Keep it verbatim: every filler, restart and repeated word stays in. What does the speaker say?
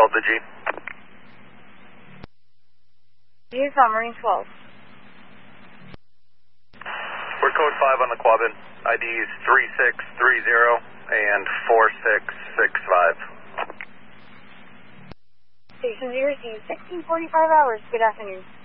twelve to G. Here's on Marine twelve. We're code five on the Quabbin. I D is three six three zero and four six six five. Station zero, sixteen forty-five hours. Good afternoon.